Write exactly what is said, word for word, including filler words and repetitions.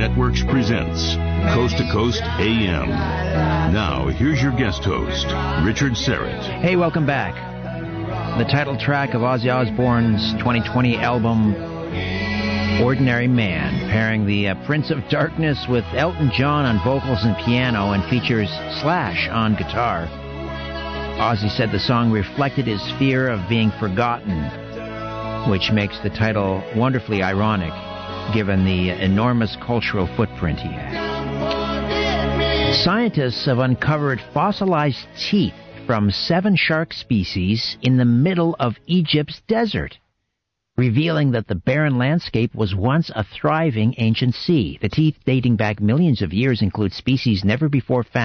Networks presents Coast to Coast A M. Now, here's your guest host, Richard Syrett. Hey, welcome back. The title track of Ozzy Osbourne's twenty twenty album, Ordinary Man, pairing the uh, Prince of Darkness with Elton John on vocals and piano, and features Slash on guitar. Ozzy said the song reflected his fear of being forgotten, which makes the title wonderfully ironic, given the enormous cultural footprint he had. Scientists have uncovered fossilized teeth from seven shark species in the middle of Egypt's desert, revealing that the barren landscape was once a thriving ancient sea. The teeth, dating back millions of years, include species never before found